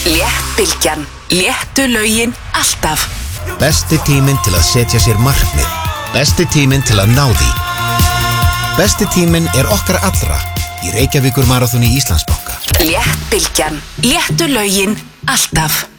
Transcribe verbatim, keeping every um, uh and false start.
Léttbylgjan. Léttu lögin alltaf. Besti tíminn til að setja sér markmið. Besti tíminn til að ná því. Besti tíminn er okkar allra í Reykjavíkur Maraþoni Íslandsbanka. Léttbylgjan. Léttu lögin alltaf.